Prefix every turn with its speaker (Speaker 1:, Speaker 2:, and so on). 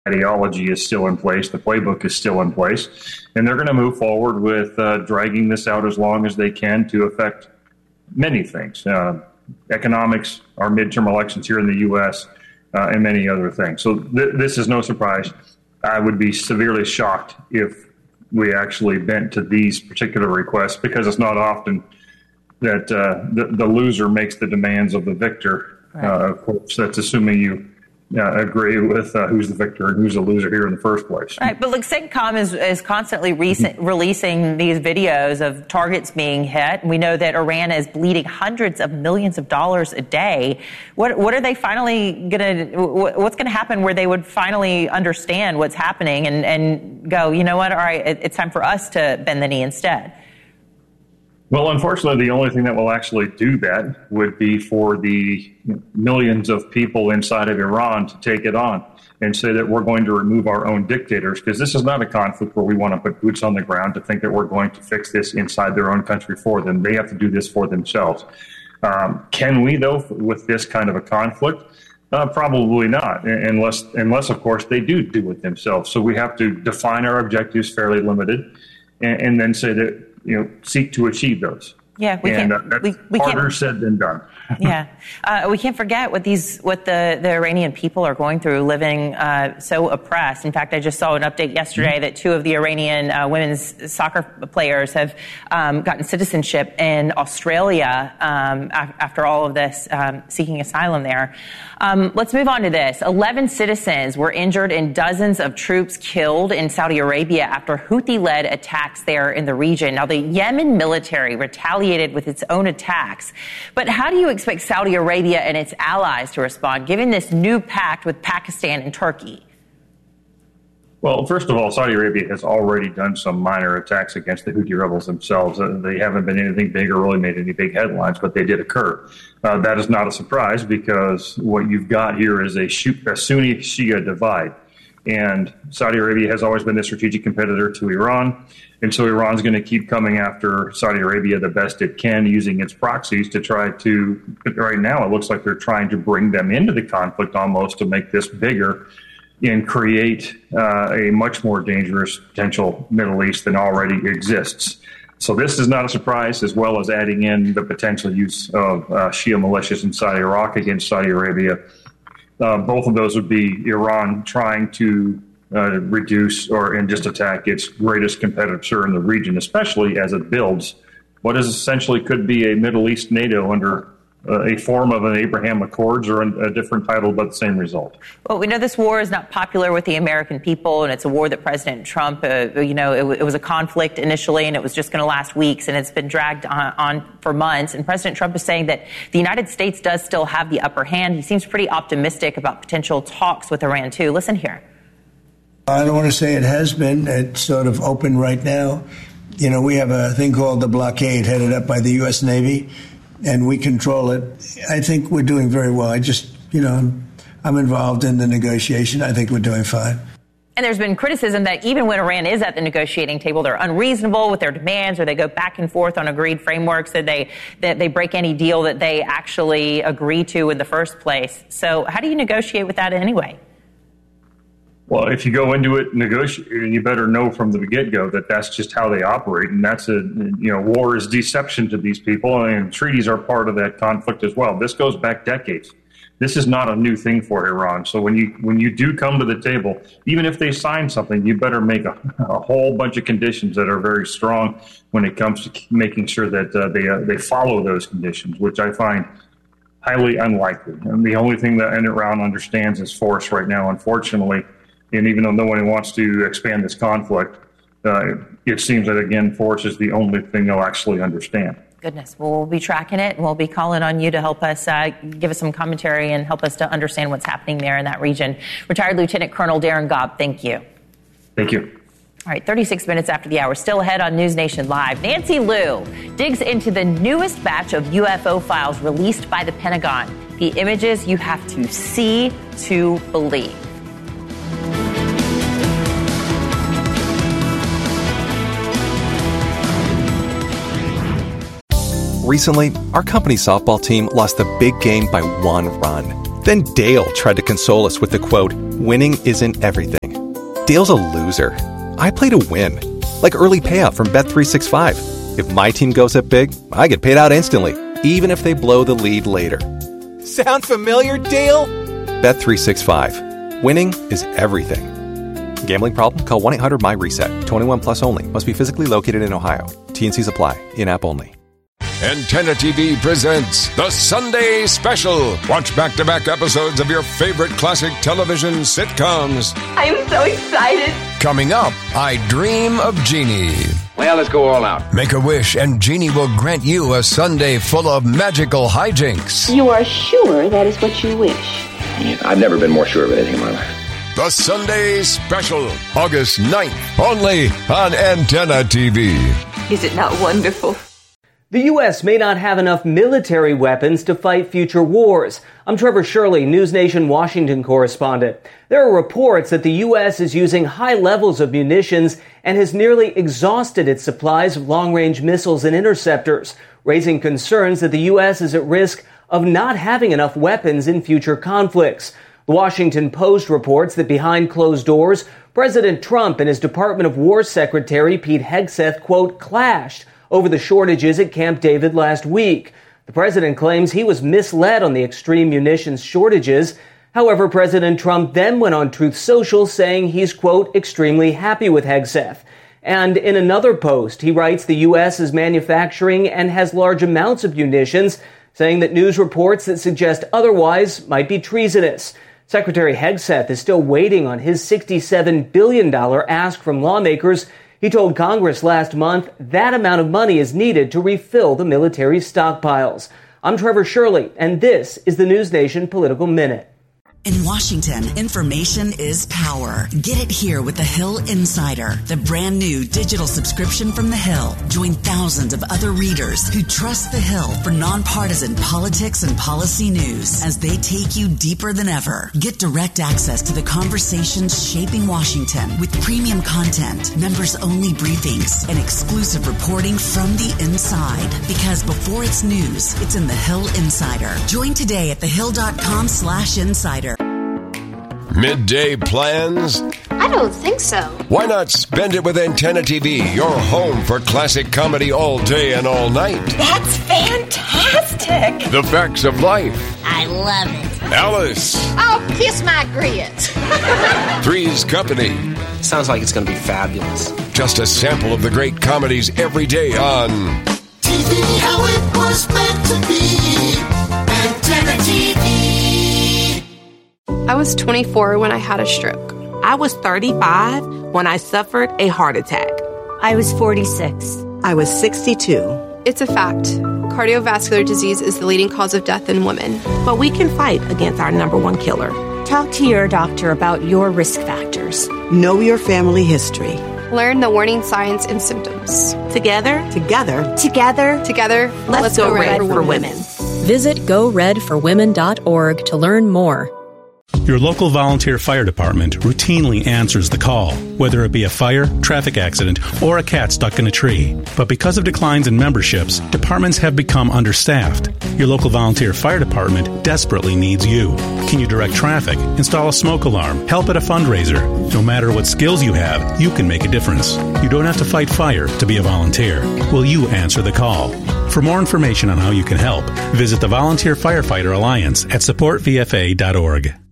Speaker 1: ideology is still in place. The playbook is still in place. And they're going to move forward with dragging this out as long as they can to affect many things. Economics, our midterm elections here in the U.S., and many other things. So this is no surprise. I would be severely shocked if we actually bent to these particular requests, because it's not often that the loser makes the demands of the victor. Right. Of course, that's assuming you agree with who's the victor and who's the loser here in the first place.
Speaker 2: Right, but look, CENTCOM is constantly releasing these videos of targets being hit. We know that Iran is bleeding hundreds of millions of dollars a day. What are they finally what's going to happen where they would finally understand what's happening and go, you know what, all right, it's time for us to bend the knee instead?
Speaker 1: Well, unfortunately, the only thing that will actually do that would be for the millions of people inside of Iran to take it on and say that we're going to remove our own dictators, because this is not a conflict where we want to put boots on the ground to think that we're going to fix this inside their own country for them. They have to do this for themselves. Can we, though, with this kind of a conflict? Probably not, unless, of course, they do it themselves. So we have to define our objectives fairly limited and then say that, seek to achieve those.
Speaker 2: Yeah,
Speaker 1: that's harder said than done.
Speaker 2: Yeah, we can't forget what the Iranian people are going through, living so oppressed. In fact, I just saw an update yesterday that 2 of the Iranian women's soccer players have gotten citizenship in Australia after all of this, seeking asylum there. Let's move on to this. 11 citizens were injured and dozens of troops killed in Saudi Arabia after Houthi-led attacks there in the region. Now, the Yemen military retaliated with its own attacks. But how do you expect Saudi Arabia and its allies to respond, given this new pact with Pakistan and Turkey?
Speaker 1: Well, first of all, Saudi Arabia has already done some minor attacks against the Houthi rebels themselves. They haven't been anything big or really made any big headlines, but they did occur. That is not a surprise, because what you've got here is a Sunni-Shia divide. And Saudi Arabia has always been the strategic competitor to Iran. And so Iran's going to keep coming after Saudi Arabia the best it can, using its proxies to try to, right now it looks like they're trying to bring them into the conflict almost to make this bigger and create a much more dangerous potential Middle East than already exists. So this is not a surprise, as well as adding in the potential use of Shia militias inside Iraq against Saudi Arabia. Both of those would be Iran trying to reduce and just attack its greatest competitor in the region, especially as it builds what is essentially could be a Middle East NATO under a form of an Abraham Accords or a different title, but the same result.
Speaker 2: Well, we know this war is not popular with the American people, and it's a war that President Trump, it was a conflict initially, and it was just going to last weeks, and it's been dragged on for months. And President Trump is saying that the United States does still have the upper hand. He seems pretty optimistic about potential talks with Iran, too. Listen here.
Speaker 3: I don't want to say it has been. It's sort of open right now. We have a thing called the blockade headed up by the U.S. Navy, and we control it. I think we're doing very well. I'm involved in the negotiation. I think we're doing fine.
Speaker 2: And there's been criticism that even when Iran is at the negotiating table, they're unreasonable with their demands, or they go back and forth on agreed frameworks, that they break any deal that they actually agree to in the first place. So how do you negotiate with that anyway?
Speaker 1: Well, if you go into it negotiating, you better know from the get-go that that's just how they operate, and that's war is deception to these people, and treaties are part of that conflict as well. This goes back decades. This is not a new thing for Iran. So when you do come to the table, even if they sign something, you better make a whole bunch of conditions that are very strong when it comes to making sure that they follow those conditions, which I find highly unlikely. And the only thing that Iran understands is force right now, unfortunately. And even though no one wants to expand this conflict, it seems that, again, force is the only thing they'll actually understand.
Speaker 2: Goodness. Well, we'll be tracking it, and we'll be calling on you to help us give us some commentary and help us to understand what's happening there in that region. Retired Lieutenant Colonel Darin Gobb, thank you.
Speaker 1: Thank you.
Speaker 2: All right, 36 minutes after the hour, still ahead on News Nation Live. Nancy Liu digs into the newest batch of UFO files released by the Pentagon. The images you have to see to believe.
Speaker 4: Recently, our company softball team lost the big game by 1 run. Then Dale tried to console us with the quote, "Winning isn't everything." Dale's a loser. I play to win. Like early payout from Bet365. If my team goes up big, I get paid out instantly, even if they blow the lead later. Sound familiar, Dale? Bet365. Winning is everything. Gambling problem? Call 1-800-MY-RESET. 21 plus only. Must be physically located in Ohio. T&Cs apply. In-app only.
Speaker 5: Antenna TV presents The Sunday Special. Watch back-to-back episodes of your favorite classic television sitcoms.
Speaker 6: I'm so excited.
Speaker 5: Coming up, I Dream of Jeannie.
Speaker 7: Well, let's go all out.
Speaker 5: Make a wish and Jeannie will grant you a Sunday full of magical hijinks.
Speaker 6: You are sure that is what you wish?
Speaker 7: I've never been more sure of anything in my life.
Speaker 5: The Sunday Special, August 9th, only on Antenna TV.
Speaker 6: Is it not wonderful?
Speaker 8: The U.S. may not have enough military weapons to fight future wars. I'm Trevor Shirley, NewsNation Washington correspondent. There are reports that the U.S. is using high levels of munitions and has nearly exhausted its supplies of long-range missiles and interceptors, raising concerns that the U.S. is at risk of not having enough weapons in future conflicts. The Washington Post reports that behind closed doors, President Trump and his Department of War Secretary Pete Hegseth, quote, clashed over the shortages at Camp David last week. The president claims he was misled on the extreme munitions shortages. However, President Trump then went on Truth Social saying he's, quote, extremely happy with Hegseth. And in another post, he writes the U.S. is manufacturing and has large amounts of munitions, saying that news reports that suggest otherwise might be treasonous. Secretary Hegseth is still waiting on his $67 billion ask from lawmakers. He told Congress last month that amount of money is needed to refill the military's stockpiles. I'm Trevor Shirley, and this is the NewsNation Political Minute.
Speaker 9: In Washington, information is power. Get it here with The Hill Insider, the brand new digital subscription from The Hill. Join thousands of other readers who trust The Hill for nonpartisan politics and policy news as they take you deeper than ever. Get direct access to the conversations shaping Washington with premium content, members-only briefings, and exclusive reporting from the inside. Because before it's news, it's in The Hill Insider. Join today at thehill.com/insider.
Speaker 5: Midday plans?
Speaker 10: I don't think so.
Speaker 5: Why not spend it with Antenna TV, your home for classic comedy all day and all night?
Speaker 10: That's fantastic.
Speaker 5: The Facts of Life.
Speaker 10: I love it.
Speaker 5: Alice.
Speaker 10: Oh, kiss my grits.
Speaker 5: Three's Company.
Speaker 11: Sounds like it's going to be fabulous.
Speaker 5: Just a sample of the great comedies every day on
Speaker 12: TV, how it was meant to be. Antenna TV.
Speaker 13: I was 24 when I had a stroke.
Speaker 14: I was 35 when I suffered a heart attack.
Speaker 15: I was 46.
Speaker 16: I was 62.
Speaker 13: It's a fact. Cardiovascular disease is the leading cause of death in women.
Speaker 14: But we can fight against our number one killer.
Speaker 15: Talk to your doctor about your risk factors.
Speaker 16: Know your family history.
Speaker 13: Learn the warning signs and symptoms.
Speaker 14: Together,
Speaker 13: let's go red for women.
Speaker 17: Visit GoRedForWomen.org to learn more.
Speaker 18: Your local volunteer fire department routinely answers the call, whether it be a fire, traffic accident, or a cat stuck in a tree. But because of declines in memberships, departments have become understaffed. Your local volunteer fire department desperately needs you. Can you direct traffic, install a smoke alarm, help at a fundraiser? No matter what skills you have, you can make a difference. You don't have to fight fire to be a volunteer. Will you answer the call? For more information on how you can help, visit the Volunteer Firefighter Alliance at supportvfa.org.